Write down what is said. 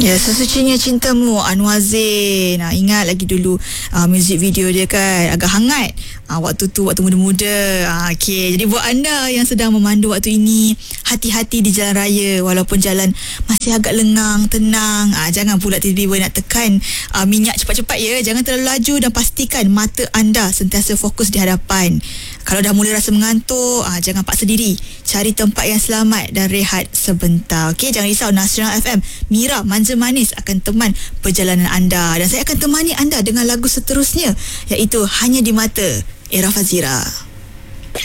Ya, Sesucinya Cintamu, Anwar Zain. Ingat lagi dulu music video dia kan agak hangat waktu muda-muda. Okey, jadi buat anda yang sedang memandu waktu ini, hati-hati di jalan raya. Walaupun jalan masih agak lengang, tenang, jangan pula tiba-tiba nak tekan minyak cepat-cepat ya. Jangan terlalu laju dan pastikan mata anda sentiasa fokus di hadapan. Kalau dah mula rasa mengantuk, jangan paksa diri. Cari tempat yang selamat dan rehat sebentar. Okey, jangan risau, Nasional FM, Mira Manja Manis akan teman perjalanan anda. Dan saya akan temani anda dengan lagu seterusnya, iaitu Hanya di Mata, Era Fazira.